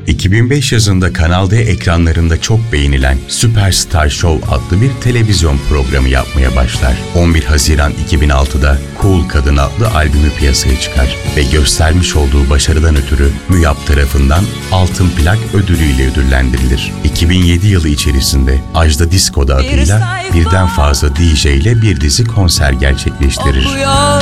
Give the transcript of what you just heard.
2005 yazında Kanal D ekranlarında çok beğenilen Superstar Show adlı bir televizyon programı yapmaya başlar. 11 Haziran 2006'da Cool Kadın adlı albümü piyasaya çıkar ve göstermiş olduğu başarıdan ötürü MÜYAP tarafından Altın Plak ödülüyle ödüllendirilir. 2007 yılı içerisinde Ajda Disco'da adıyla birden fazla DJ ile bir dizi konser gerçekleştirir.